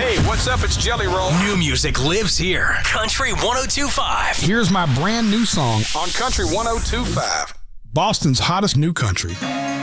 Hey, what's up? It's Jelly Roll. New music lives here. Country 102.5. Here's my brand new song On Country 102.5. Boston's hottest new country.